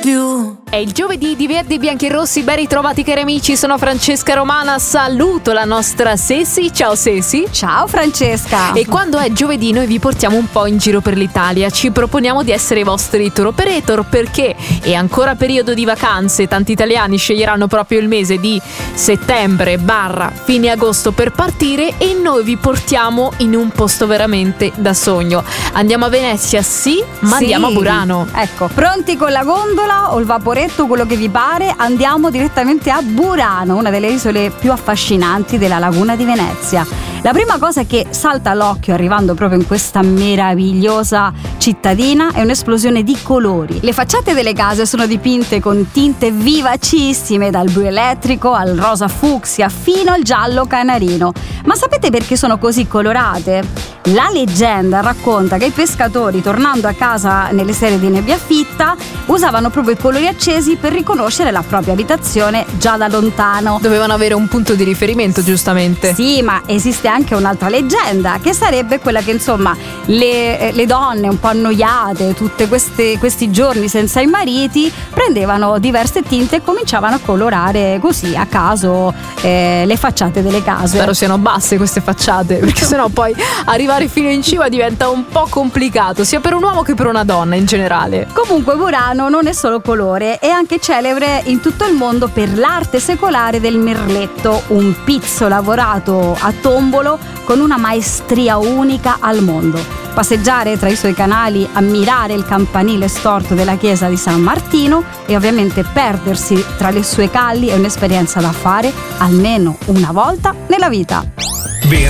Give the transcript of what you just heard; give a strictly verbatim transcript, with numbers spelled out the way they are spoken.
più. È il giovedì di Verdi, Bianchi e Rossi. Ben ritrovati cari amici, sono Francesca Romana. Saluto la nostra Sesi. Ciao Sesi. Ciao Francesca. E quando è giovedì noi vi portiamo un po' in giro per l'Italia. Ci proponiamo di essere i vostri tour operator perché è ancora periodo di vacanze. Tanti italiani sceglieranno proprio il mese di settembre barra fine agosto per partire e noi vi portiamo in un posto veramente da sogno. Andiamo a Venezia, sì, ma Sì. andiamo a Burano. Ecco, pronti con la gondola o il vaporetto, quello che vi pare, andiamo direttamente a Burano, una delle isole più affascinanti della laguna di Venezia. La prima cosa che salta all'occhio arrivando proprio in questa meravigliosa cittadina è un'esplosione di colori. Le facciate delle case sono dipinte con tinte vivacissime, dal blu elettrico al rosa fucsia fino al giallo canarino. Ma sapete perché sono così colorate? La leggenda racconta che i pescatori, tornando a casa nelle sere di nebbia fitta, usavano proprio i colori accesi per riconoscere la propria abitazione già da lontano. Dovevano avere un punto di riferimento, giustamente. Sì, ma esiste anche un'altra leggenda, che sarebbe quella che insomma le, le donne un po' annoiate tutti questi giorni senza i mariti prendevano diverse tinte e cominciavano a colorare così a caso eh, le facciate delle case. Spero siano basse queste facciate, perché sennò poi arrivare fino in cima diventa un po' complicato, sia per un uomo che per una donna in generale. Comunque Burano non è solo colore, è anche celebre in tutto il mondo per l'arte secolare del merletto, un pizzo lavorato a tombolo con una maestria unica al mondo. Passeggiare tra i suoi canali, ammirare il campanile storto della chiesa di San Martino e ovviamente perdersi tra le sue calli è un'esperienza da fare almeno una volta nella vita.